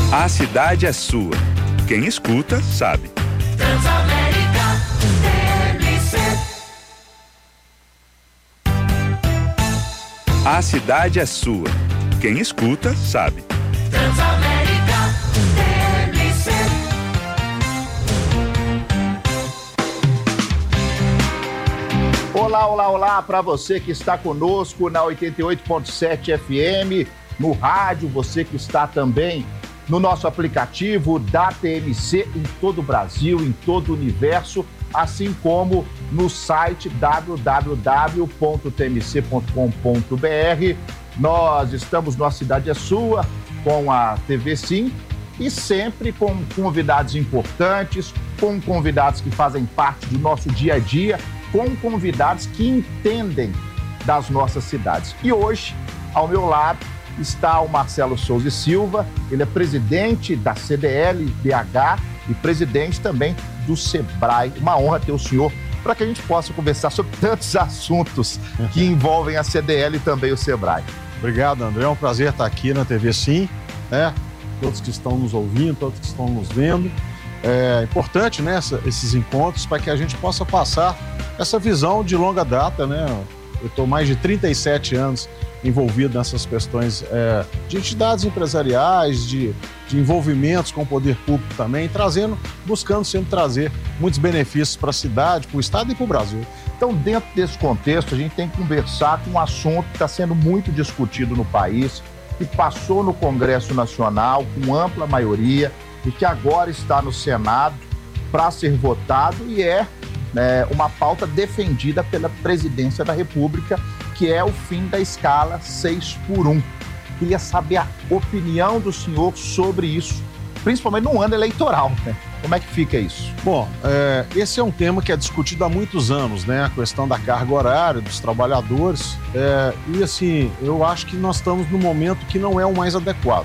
A cidade é sua. Quem escuta, sabe. Transamérica TMC. A cidade é sua. Quem escuta, sabe. Transamérica TMC. Olá, olá, olá para você que está conosco na 88.7 FM, no rádio, você que está também no nosso aplicativo da TMC em todo o Brasil, em todo o universo, assim como no site www.tmc.com.br. Nós estamos no A Cidade é Sua, com a TV Sim, e sempre com convidados importantes, com convidados que fazem parte do nosso dia a dia, com convidados que entendem das nossas cidades. E hoje, ao meu lado, está o Marcelo Souza e Silva, ele é presidente da CDL-BH e presidente também do Sebrae. Uma honra ter o senhor para que a gente possa conversar sobre tantos assuntos que envolvem a CDL e também o Sebrae. Obrigado, André. É um prazer estar aqui na TV Sim, né? Todos que estão nos ouvindo, todos que estão nos vendo. É importante, né, esses encontros para que a gente possa passar essa visão de longa data, né? Eu estou mais de 37 anos envolvido nessas questões de entidades empresariais, de envolvimentos com o poder público também, buscando sempre trazer muitos benefícios para a cidade, para o estado e para o Brasil. Então, dentro desse contexto, a gente tem que conversar com um assunto que está sendo muito discutido no país, que passou no Congresso Nacional com ampla maioria e que agora está no Senado para ser votado e uma pauta defendida pela Presidência da República, que é o fim da escala 6x1. Queria saber a opinião do senhor sobre isso, principalmente no ano eleitoral, né? Como é que fica isso? Bom, esse é um tema que é discutido há muitos anos, né? A questão da carga horária dos trabalhadores. E assim, eu acho que nós estamos num momento que não é o mais adequado.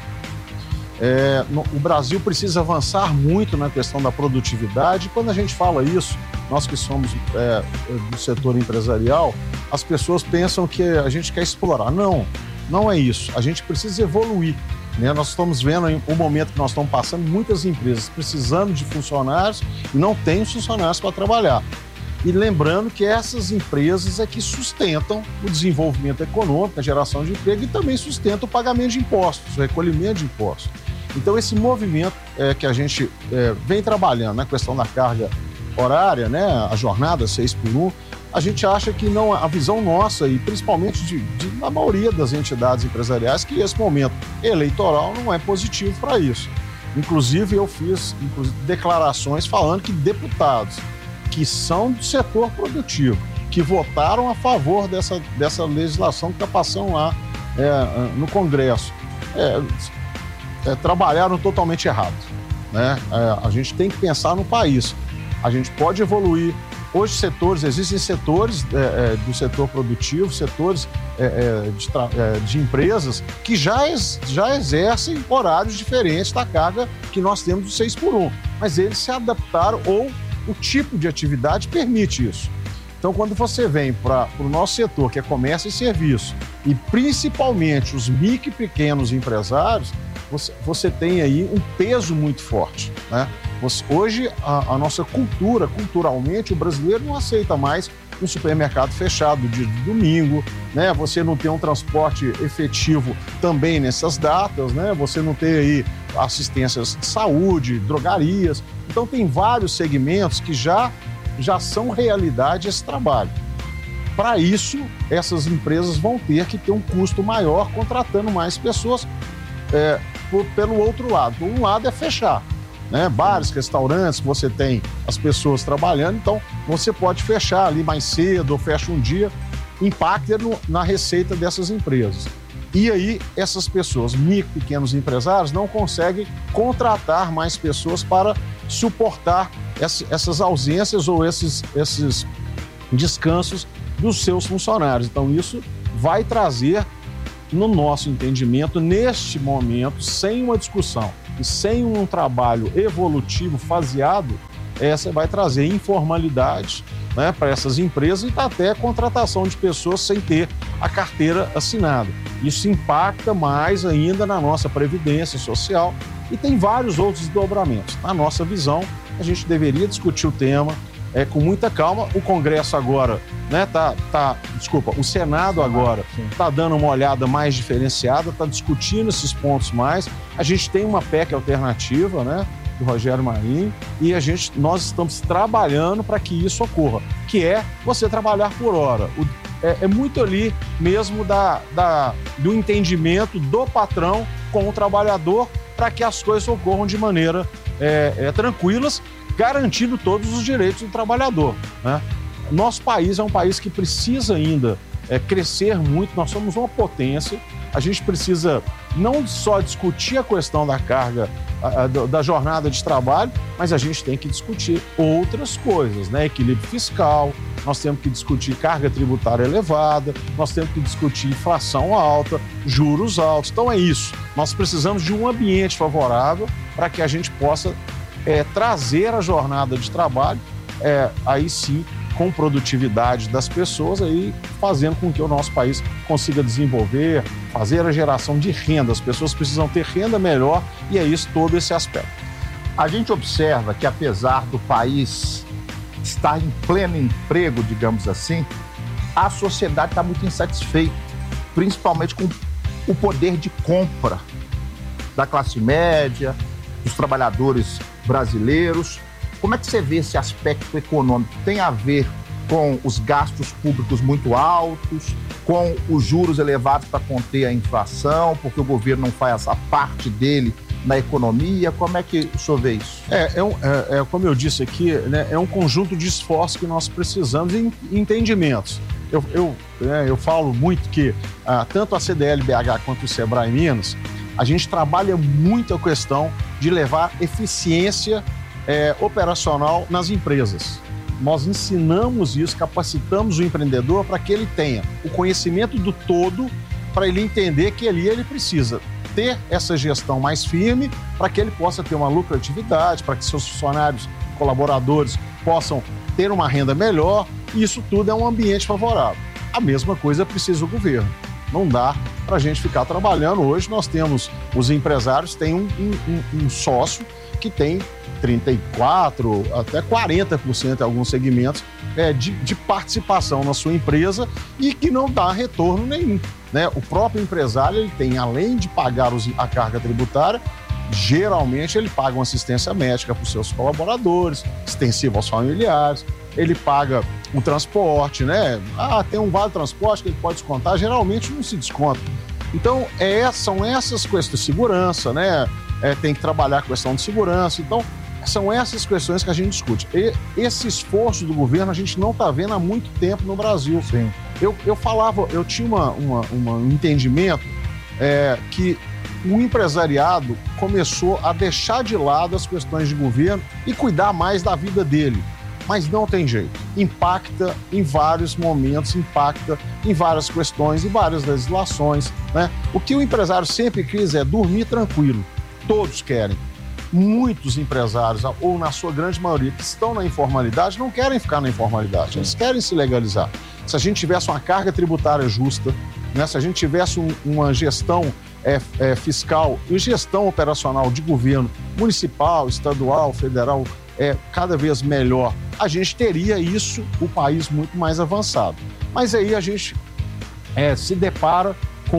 O Brasil precisa avançar muito na questão da produtividade. Quando a gente fala isso, nós que somos do setor empresarial, as pessoas pensam que a gente quer explorar. Não é isso. A gente precisa evoluir, né? Nós estamos vendo o momento que nós estamos passando, muitas empresas precisando de funcionários e não têm funcionários para trabalhar. E lembrando que essas empresas é que sustentam o desenvolvimento econômico, a geração de emprego e também sustentam o pagamento de impostos, o recolhimento de impostos. Então, esse movimento que a gente vem trabalhando na questão da carga horária, né, a jornada 6x1, a gente acha que não, a visão nossa e principalmente da maioria das entidades empresariais, que esse momento eleitoral não é positivo para isso. Inclusive, eu fiz declarações falando que deputados que são do setor produtivo, que votaram a favor dessa legislação que está passando lá no Congresso, trabalharam totalmente errado, né? A gente tem que pensar no país. A gente pode evoluir. Hoje existem setores do setor produtivo, setores de empresas que já exercem horários diferentes da carga que nós temos do 6x1. Mas eles se adaptaram ou o tipo de atividade permite isso. Então, quando você vem para o nosso setor, que é comércio e serviço, e principalmente os micro e pequenos empresários, você tem aí um peso muito forte, né? Hoje, a nossa culturalmente, o brasileiro não aceita mais um supermercado fechado dia de domingo, né? Você não tem um transporte efetivo também nessas datas, né? Você não tem aí assistências de saúde, drogarias. Então, tem vários segmentos que já são realidade esse trabalho. Para isso, essas empresas vão ter que ter um custo maior contratando mais pessoas pelo outro lado. Um lado é fechar, né? Bares, restaurantes, você tem as pessoas trabalhando, então você pode fechar ali mais cedo ou fecha um dia, impacta na receita dessas empresas. E aí, essas pessoas, micro e pequenos empresários, não conseguem contratar mais pessoas para suportar essas ausências ou esses descansos dos seus funcionários. Então, isso vai trazer, no nosso entendimento, neste momento, sem uma discussão e sem um trabalho evolutivo faseado, essa vai trazer informalidade né, para essas empresas e até a contratação de pessoas sem ter a carteira assinada. Isso impacta mais ainda na nossa previdência social e tem vários outros desdobramentos. Na nossa visão, a gente deveria discutir o tema com muita calma. O Congresso agora, né, o Senado agora está dando uma olhada mais diferenciada, está discutindo esses pontos mais. A gente tem uma PEC alternativa, né, do Rogério Marinho, e nós estamos trabalhando para que isso ocorra, que é você trabalhar por hora. É muito ali mesmo do entendimento do patrão com o trabalhador para que as coisas ocorram de maneira tranquilas, garantindo todos os direitos do trabalhador, né? Nosso país é um país que precisa ainda crescer muito, nós somos uma potência, a gente precisa não só discutir a questão da carga, da jornada de trabalho, mas a gente tem que discutir outras coisas, né? Equilíbrio fiscal, nós temos que discutir carga tributária elevada, nós temos que discutir inflação alta, juros altos. Então é isso, nós precisamos de um ambiente favorável para que a gente possa trazer a jornada de trabalho, aí sim, com produtividade das pessoas, aí fazendo com que o nosso país consiga desenvolver, fazer a geração de renda. As pessoas precisam ter renda melhor e é isso, todo esse aspecto. A gente observa que, apesar do país estar em pleno emprego, digamos assim, a sociedade está muito insatisfeita, principalmente com o poder de compra da classe média, dos trabalhadores brasileiros. Como é que você vê esse aspecto econômico? Tem a ver com os gastos públicos muito altos, com os juros elevados para conter a inflação, porque o governo não faz a parte dele na economia? Como é que o senhor vê isso? Como eu disse aqui, né, é um conjunto de esforços que nós precisamos e entendimentos. Eu falo muito que tanto a CDL-BH quanto o Sebrae Minas, a gente trabalha muito a questão de levar eficiência operacional nas empresas. Nós ensinamos isso, capacitamos o empreendedor para que ele tenha o conhecimento do todo, para ele entender que ali ele precisa ter essa gestão mais firme, para que ele possa ter uma lucratividade, para que seus funcionários, colaboradores possam ter uma renda melhor. Isso tudo é um ambiente favorável. A mesma coisa precisa o governo. Não dá para a gente ficar trabalhando. Hoje nós temos, os empresários têm um sócio que tem 34% até 40% em alguns segmentos de participação na sua empresa e que não dá retorno nenhum, né? O próprio empresário, ele tem, além de pagar a carga tributária, geralmente ele paga uma assistência médica para os seus colaboradores, extensiva aos familiares, ele paga o transporte, né? Tem um vale transporte que ele pode descontar, geralmente não se desconta. Então, são essas questões de segurança, né? Tem que trabalhar a questão de segurança. Então, são essas questões que a gente discute. E esse esforço do governo a gente não está vendo há muito tempo no Brasil. Sim. Eu tinha um entendimento que o empresariado começou a deixar de lado as questões de governo e cuidar mais da vida dele. Mas não tem jeito. Impacta em vários momentos, impacta em várias questões, em várias legislações, né? O que o empresário sempre quis é dormir tranquilo. Todos querem. Muitos empresários, ou na sua grande maioria, que estão na informalidade, não querem ficar na informalidade. Eles querem se legalizar. Se a gente tivesse uma carga tributária justa, né? Se a gente tivesse uma gestão fiscal e gestão operacional de governo municipal, estadual, federal, cada vez melhor, a gente teria isso, o país muito mais avançado. Mas aí a gente se depara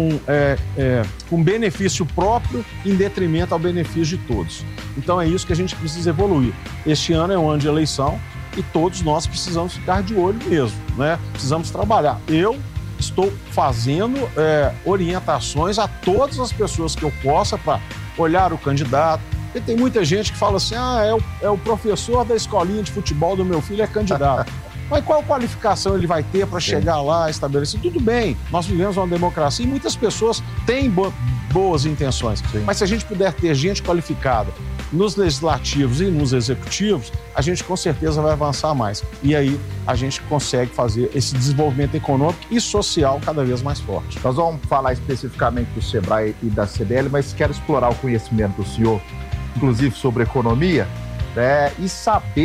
com benefício próprio em detrimento ao benefício de todos. Então é isso que a gente precisa evoluir. Este ano é um ano de eleição e todos nós precisamos ficar de olho mesmo, né? Precisamos trabalhar. Eu estou fazendo orientações a todas as pessoas que eu possa para olhar o candidato. E tem muita gente que fala assim, é o professor da escolinha de futebol do meu filho é candidato. Mas qual qualificação ele vai ter para chegar lá, estabelecer? Tudo bem, nós vivemos uma democracia e muitas pessoas têm boas intenções. Sim. Mas se a gente puder ter gente qualificada nos legislativos e nos executivos, a gente com certeza vai avançar mais. E aí a gente consegue fazer esse desenvolvimento econômico e social cada vez mais forte. Nós vamos falar especificamente do Sebrae e da CDL, mas quero explorar o conhecimento do senhor, inclusive sobre economia, e saber